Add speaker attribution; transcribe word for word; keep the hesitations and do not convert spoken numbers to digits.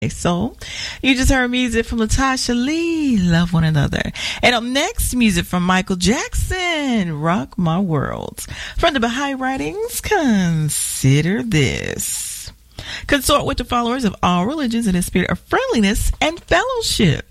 Speaker 1: So, you just heard music from Latasha Lee, Love One Another. And up next, music from Michael Jackson, Rock My World. From the Baha'i Writings, consider this. Consort with the followers of all religions in a spirit of friendliness and fellowship.